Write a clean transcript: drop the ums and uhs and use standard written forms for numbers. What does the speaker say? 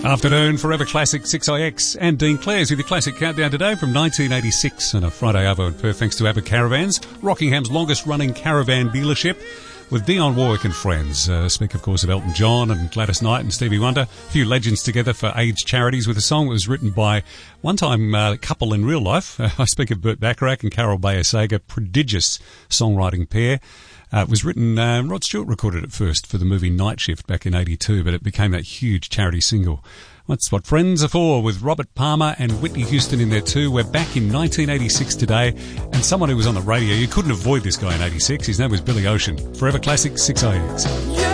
Afternoon, Forever Classic 6IX and Dean Clares with your classic countdown today from 1986 on a Friday over in Perth thanks to Abbott Caravans, Rockingham's longest running caravan dealership with Dionne Warwick and friends. Speak of course of Elton John and Gladys Knight and Stevie Wonder, a few legends together for AIDS charities with a song that was written by one-time couple in real life. I speak of Burt Bacharach and Carol Bayer-Sager, prodigious songwriting pair. It was written, Rod Stewart recorded it first for the movie Night Shift back in 82, but it became that huge charity single. That's what Friends are for, with Robert Palmer and Whitney Houston in there too. We're back in 1986 today, and someone who was on the radio, you couldn't avoid this guy in 86. His name was Billy Ocean. Forever Classic 6IX.